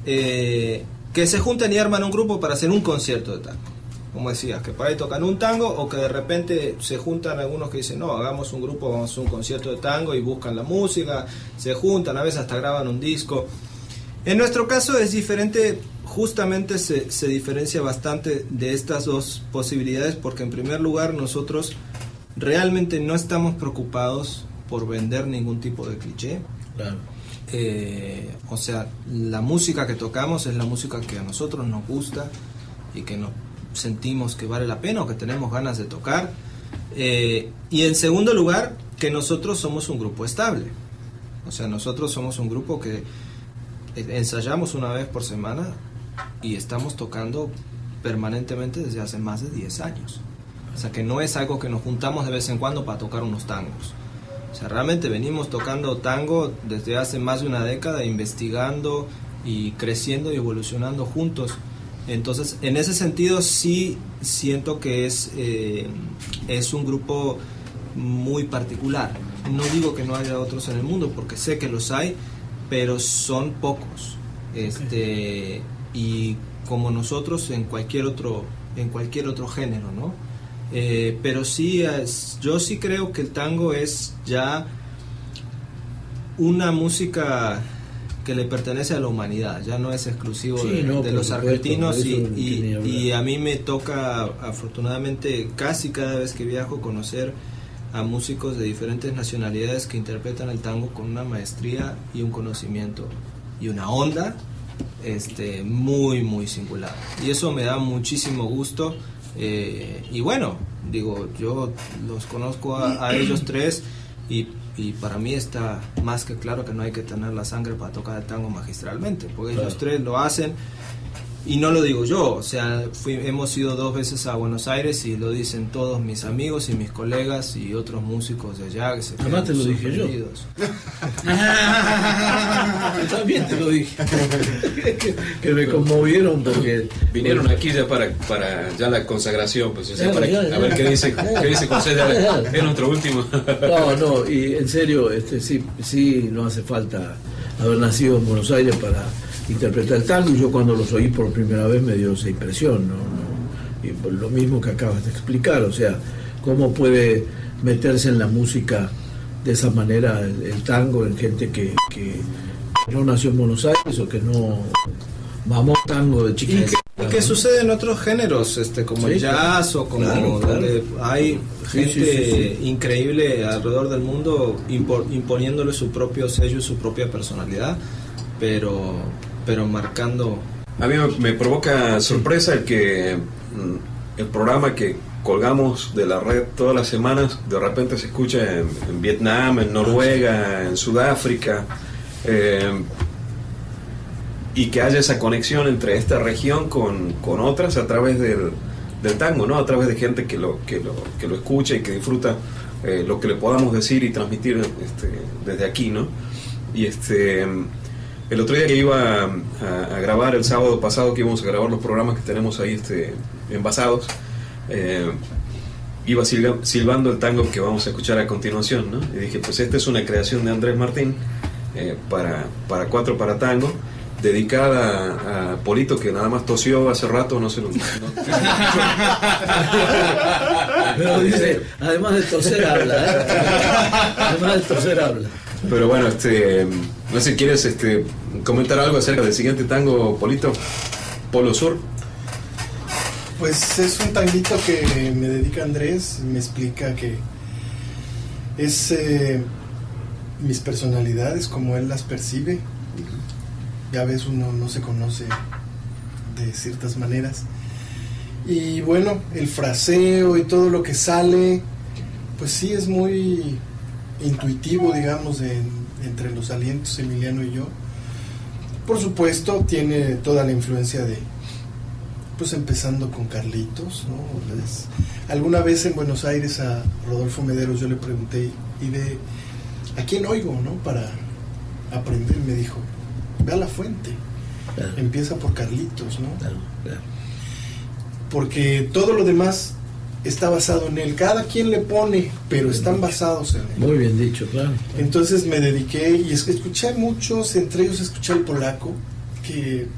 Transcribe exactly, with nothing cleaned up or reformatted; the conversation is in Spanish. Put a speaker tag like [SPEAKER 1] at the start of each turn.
[SPEAKER 1] eh, que se juntan y arman un grupo para hacer un concierto de tango. Como decías, que por ahí tocan un tango, o que de repente se juntan algunos que dicen, no, hagamos un grupo, vamos a hacer un concierto de tango, y buscan la música, se juntan, a veces hasta graban un disco. En nuestro caso es diferente, justamente se, se diferencia bastante de estas dos posibilidades, porque en primer lugar nosotros realmente no estamos preocupados por vender ningún tipo de cliché.
[SPEAKER 2] Claro.
[SPEAKER 1] Eh, o sea, la música que tocamos es la música que a nosotros nos gusta y que nos sentimos que vale la pena o que tenemos ganas de tocar. Eh, y en segundo lugar, que nosotros somos un grupo estable. O sea, nosotros somos un grupo que ensayamos una vez por semana y estamos tocando permanentemente desde hace más de diez años. O sea, que no es algo que nos juntamos de vez en cuando para tocar unos tangos. O sea, realmente venimos tocando tango desde hace más de una década, investigando y creciendo y evolucionando juntos. Entonces, en ese sentido sí siento que es, eh, es un grupo muy particular. No digo que no haya otros en el mundo, porque sé que los hay, pero son pocos. Este, y como nosotros en cualquier otro, en cualquier otro género, ¿no? Eh, pero sí, es, yo sí creo que el tango es ya una música que le pertenece a la humanidad, ya no es exclusivo sí, de, no, de los supuesto, argentinos y, y, y a mí me toca afortunadamente casi cada vez que viajo conocer a músicos de diferentes nacionalidades que interpretan el tango con una maestría y un conocimiento y una onda este, muy muy singular, y eso me da muchísimo gusto. Eh, y bueno, digo, yo los conozco a, a ellos tres y, y para mí está más que claro que no hay que tener la sangre para tocar el tango magistralmente, porque claro, ellos tres lo hacen. Y no lo digo yo, o sea, fui, hemos ido dos veces a Buenos Aires y lo dicen todos mis amigos y mis colegas y otros músicos de allá que se
[SPEAKER 2] además te lo dije yo. También te lo dije. que, que me conmovieron porque
[SPEAKER 3] vinieron aquí ya para, para ya la consagración, pues, o sea, para, ya, ya, a ver qué dice, qué dice José, ya, es nuestro último.
[SPEAKER 2] No, no, y en serio, este sí, sí no hace falta haber nacido en Buenos Aires para interpretar el tango, y yo cuando los oí por primera vez me dio esa impresión, ¿no? ¿no? Y por lo mismo que acabas de explicar, o sea, cómo puede meterse en la música de esa manera el, el tango en gente que, que no nació en Buenos Aires o que no mamó tango de chiquita.
[SPEAKER 1] Y que, y que sucede en otros géneros, este como sí, el jazz o como claro, claro. donde hay gente sí, sí, sí, sí. increíble alrededor del mundo impo, imponiéndole su propio sello y su propia personalidad, pero pero marcando.
[SPEAKER 3] A mí me provoca sorpresa el que el programa que colgamos de la red todas las semanas de repente se escucha en, en Vietnam, en Noruega, en Sudáfrica, eh, y que haya esa conexión entre esta región con, con otras a través del, del tango, ¿no? A través de gente que lo, que lo, que lo escucha y que disfruta eh, lo que le podamos decir y transmitir este, desde aquí, ¿no? Y este el otro día que iba a, a, a grabar, el sábado pasado que íbamos a grabar los programas que tenemos ahí este, envasados, eh, iba silga, silbando el tango que vamos a escuchar a continuación, ¿no? Y dije, pues esta es una creación de Andrés Martín eh, para, para Cuatro para Tango, dedicada a, a Polito, que nada más tosió hace rato, no sé lo que... No,
[SPEAKER 2] pero dice, además de toser habla, ¿eh? Además de toser habla.
[SPEAKER 3] Pero bueno, este, no sé, ¿quieres este, comentar algo acerca del siguiente tango, Polito? Polo Sur.
[SPEAKER 4] Pues es un tanguito que me dedica Andrés, me explica que es eh, mis personalidades, como él las percibe. Ya ves, uno no se conoce de ciertas maneras. Y bueno, el fraseo y todo lo que sale, pues sí es muy intuitivo, digamos, de, entre los alientos, Emiliano y yo. Por supuesto, tiene toda la influencia de, pues empezando con Carlitos, ¿no? Es, alguna vez en Buenos Aires a Rodolfo Mederos yo le pregunté, ¿y de a quién oigo, no? Para aprender, me dijo, ve a la fuente, claro. Empieza por Carlitos, ¿no?
[SPEAKER 2] Claro, claro.
[SPEAKER 4] Porque todo lo demás está basado en él, cada quien le pone, pero están basados en él.
[SPEAKER 2] Muy bien dicho, claro.
[SPEAKER 4] Entonces me dediqué y escuché muchos, entre ellos escuché al polaco, que